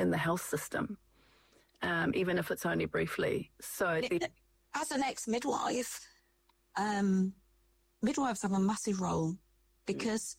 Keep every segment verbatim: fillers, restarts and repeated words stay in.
in the health system, um, even if it's only briefly. So, the- as an ex-midwife, um, midwives have a massive role, because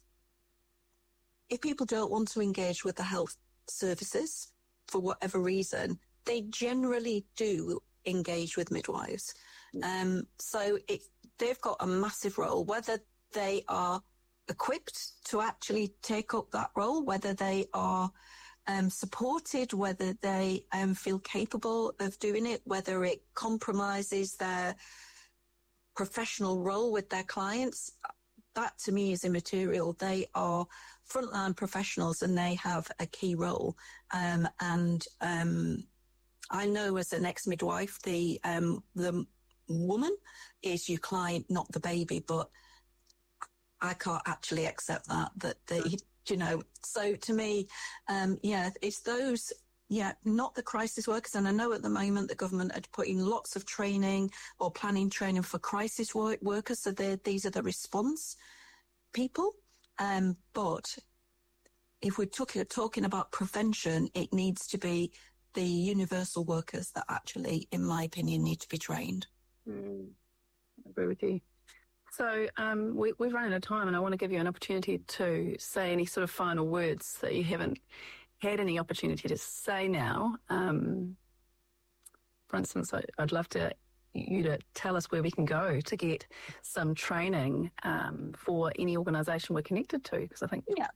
if people don't want to engage with the health services for whatever reason, they generally do engage with midwives. Um, so it, they've got a massive role, whether they are equipped to actually take up that role, whether they are um, supported, whether they um, feel capable of doing it, whether it compromises their professional role with their clients. That to me is immaterial. They are frontline professionals and they have a key role. Um, and um, I know as an ex-midwife, the um, the woman is your client, not the baby, but I can't actually accept that, that they, you know, so to me, um, yeah, it's those, yeah, not the crisis workers. And I know at the moment the government are putting lots of training or planning training for crisis work workers. So these are the response people. Um, but if we're talking, talking about prevention, it needs to be the universal workers that actually, in my opinion, need to be trained. Mm, I agree with you. So um, we, we've run out of time, and I want to give you an opportunity to say any sort of final words that you haven't had any opportunity to say now. Um, for instance, I, I'd love to you to tell us where we can go to get some training um, for any organisation we're connected to, because I think... Yeah.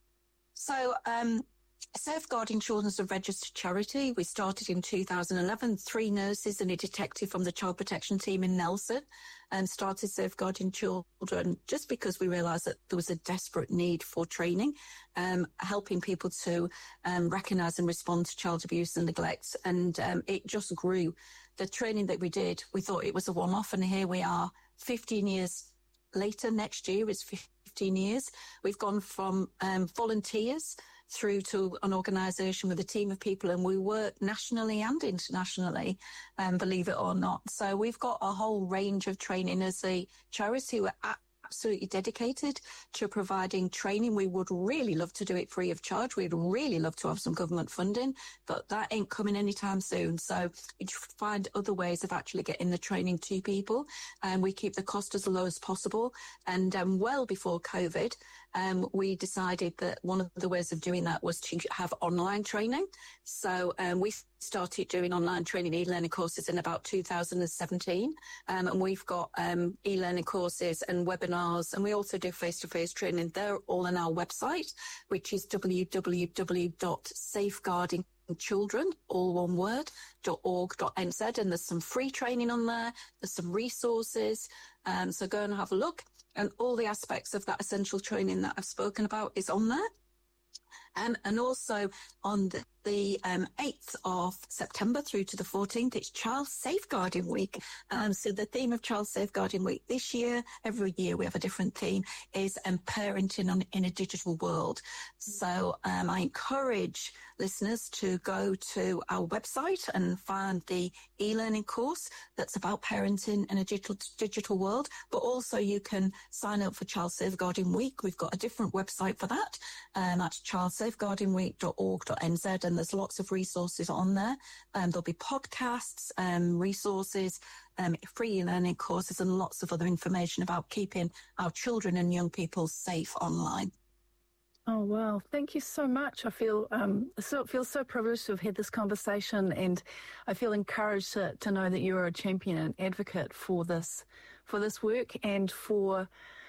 So um, Safeguarding Children is a registered charity. We started in two thousand eleven. Three nurses and a detective from the child protection team in Nelson um, started Safeguarding Children just because we realised that there was a desperate need for training, um, helping people to um, recognise and respond to child abuse and neglect. And um, it just grew. The training that we did, we thought it was a one-off, and here we are fifteen years later. Next year is fifteen years. We've gone from um, volunteers through to an organisation with a team of people, and we work nationally and internationally, um, believe it or not. So we've got a whole range of training as a charity. We're absolutely dedicated to providing training. We would really love to do it free of charge. We'd really love to have some government funding, but that ain't coming anytime soon. So we find other ways of actually getting the training to people, and we keep the cost as low as possible. And um, well before COVID, um, we decided that one of the ways of doing that was to have online training. So um, we started doing online training e-learning courses in about two thousand seventeen, um, and we've got um, e-learning courses and webinars, and we also do face-to-face training. They're all on our website, which is w w w dot safeguarding children, all one word, .org.nz, and there's some free training on there. There's some resources, um, so go and have a look, and all the aspects of that essential training that I've spoken about is on there. Um, and also on the, the um, eighth of September through to the fourteenth, it's Child Safeguarding Week. Um, so the theme of Child Safeguarding Week this year, every year we have a different theme, is um, parenting on, in a digital world. So um, I encourage listeners to go to our website and find the e-learning course that's about parenting in a digital, digital world. But also you can sign up for Child Safeguarding Week. We've got a different website for that. Um, that's child safeguarding week dot org dot n z, and there's lots of resources on there. Um, there'll be podcasts, um, resources, um, free learning courses, and lots of other information about keeping our children and young people safe online. Oh, wow. Thank you so much. I feel um, so feel so privileged to have had this conversation, and I feel encouraged to, to know that you are a champion and advocate for this for this work and for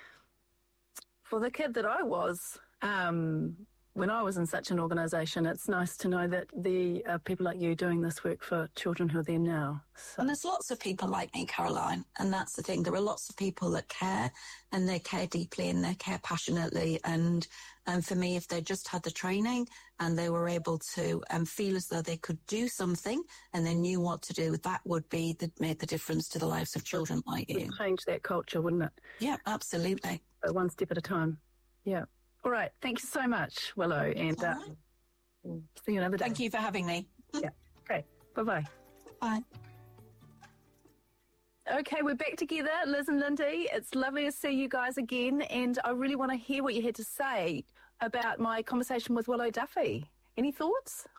for the kid that I was. Um, when I was in such an organisation, it's nice to know that there are people like you doing this work for children who are there now. So. And there's lots of people like me, Caroline, and that's the thing. There are lots of people that care, and they care deeply and they care passionately. And and for me, if they just had the training and they were able to um, feel as though they could do something and they knew what to do, that would be that made the difference to the lives of children like you. It would change that culture, wouldn't it? Yeah, absolutely. But one step at a time. Yeah. All right. Thank you so much, Willow. And uh, right. We'll see you another day. Thank you for having me. Yeah. Okay. Bye-bye. Bye. Okay, we're back together, Liz and Lindy. It's lovely to see you guys again, and I really want to hear what you had to say about my conversation with Willow Duffy. Any thoughts?